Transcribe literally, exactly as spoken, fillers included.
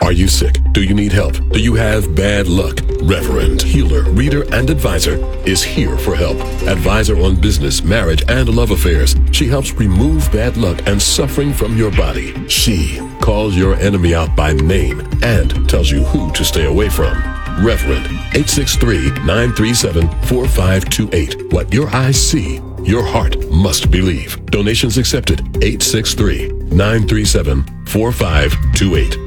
Are you sick? Do you need help? Do you have bad luck? Reverend, healer, reader, and advisor is here for help. Advisor on business, marriage, and love affairs. She helps remove bad luck and suffering from your body. She calls your enemy out by name and tells you who to stay away from. Reverend, eight six three, nine three seven, four five two eight. What your eyes see, your heart must believe. Donations accepted. eight six three, nine three seven, four five two eight.